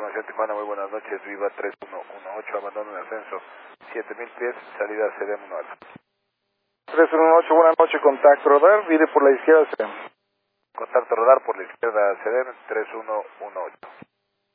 Información Tijuana, muy buenas noches, Viva 3118, abandono en ascenso, 7000 pies, salida CDM 1 Alfa. 3118, buenas noches, contacto radar, vire por la izquierda CDM. Contacto radar por la izquierda CDM 3118.